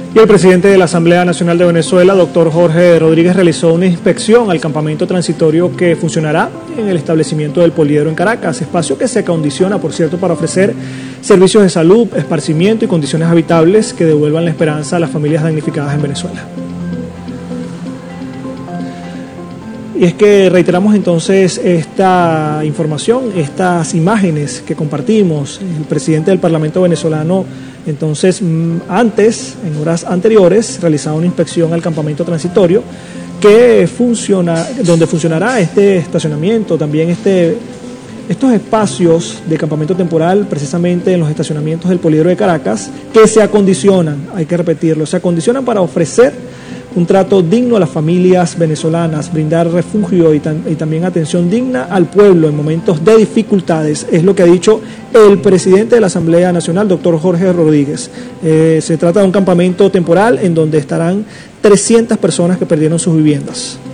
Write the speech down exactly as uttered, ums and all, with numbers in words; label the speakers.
Speaker 1: Y el presidente de la Asamblea Nacional de Venezuela, doctor Jorge Rodríguez, realizó una inspección al campamento transitorio que funcionará en el establecimiento del Poliedro en Caracas, espacio que se acondiciona, por cierto, para ofrecer servicios de salud, esparcimiento y condiciones habitables que devuelvan la esperanza a las familias damnificadas en Venezuela. Y es que reiteramos entonces esta información, estas imágenes que compartimos. El presidente del Parlamento venezolano, entonces, antes, en horas anteriores, realizaba una inspección al campamento transitorio que funciona, donde funcionará este estacionamiento, también este, estos espacios de campamento temporal, precisamente en los estacionamientos del Poliedro de Caracas, que se acondicionan, hay que repetirlo, se acondicionan para ofrecer un trato digno a las familias venezolanas, brindar refugio y, tan, y también atención digna al pueblo en momentos de dificultades, es lo que ha dicho el presidente de la Asamblea Nacional, doctor Jorge Rodríguez. Eh, se trata de un campamento temporal en donde estarán trescientas personas que perdieron sus viviendas.